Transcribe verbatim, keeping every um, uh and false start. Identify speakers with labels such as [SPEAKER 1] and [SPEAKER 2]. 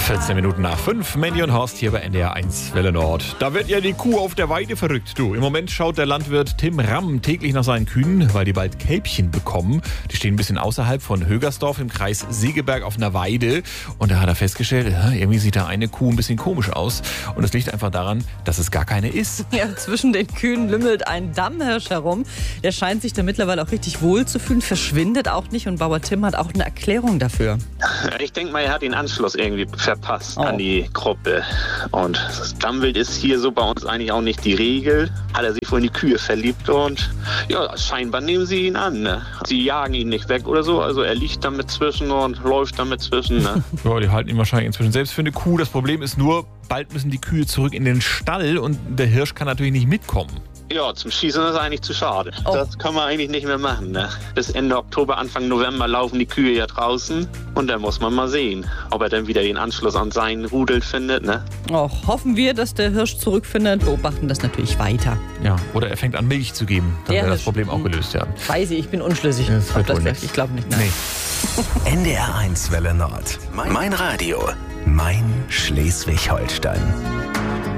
[SPEAKER 1] vierzehn Minuten nach fünf, Mandy und Horst hier bei N D R eins Welle Nord. Da wird ja die Kuh auf der Weide verrückt, du. Im Moment schaut der Landwirt Tim Ramm täglich nach seinen Kühen, weil die bald Kälbchen bekommen. Die stehen ein bisschen außerhalb von Högersdorf im Kreis Segeberg auf einer Weide. Und da hat er festgestellt, ja, irgendwie sieht da eine Kuh ein bisschen komisch aus. Und es liegt einfach daran, dass es gar keine ist.
[SPEAKER 2] Ja, zwischen den Kühen lümmelt ein Dammhirsch herum. Der scheint sich da mittlerweile auch richtig wohl zu fühlen, verschwindet auch nicht. Und Bauer Tim hat auch eine Erklärung dafür.
[SPEAKER 3] Ich denke mal, er hat den Anschluss irgendwie verpasst
[SPEAKER 2] Oh.
[SPEAKER 3] an die Gruppe. Und das Dammwild ist hier so bei uns eigentlich auch nicht die Regel. Hat er sich wohl in die Kühe verliebt und ja, scheinbar nehmen sie ihn an. Ne? Sie jagen ihn nicht weg oder so. Also er liegt damit zwischen und läuft damit zwischen. Ne?
[SPEAKER 1] Ja, die halten ihn wahrscheinlich inzwischen selbst für eine Kuh. Das Problem ist nur, bald müssen die Kühe zurück in den Stall und der Hirsch kann natürlich nicht mitkommen.
[SPEAKER 3] Ja, zum Schießen ist eigentlich zu schade.
[SPEAKER 2] Oh.
[SPEAKER 3] Das kann man eigentlich nicht mehr machen. Ne? Bis Ende Oktober, Anfang November laufen die Kühe ja draußen. Und dann muss man mal sehen, ob er dann wieder den Anschluss an seinen Rudel findet. Ne?
[SPEAKER 2] Oh, hoffen wir, dass der Hirsch zurückfindet, beobachten das natürlich weiter.
[SPEAKER 1] Ja, oder er fängt an Milch zu geben. Dann
[SPEAKER 2] Der
[SPEAKER 1] wäre das
[SPEAKER 2] Hirsch.
[SPEAKER 1] Problem auch gelöst, ja.
[SPEAKER 2] Weiß ich, ich bin unschlüssig.
[SPEAKER 1] Das
[SPEAKER 2] ob
[SPEAKER 1] wird
[SPEAKER 2] das
[SPEAKER 1] wohl
[SPEAKER 2] wirklich,
[SPEAKER 1] nichts.
[SPEAKER 2] ich glaube nicht. Nein.
[SPEAKER 1] Nee.
[SPEAKER 4] N D R eins Welle Nord. Mein Radio. Mein Schleswig-Holstein.